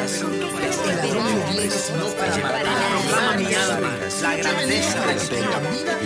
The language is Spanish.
días. El ladrón no viene sino para matar y nada más. La grandeza de Dios.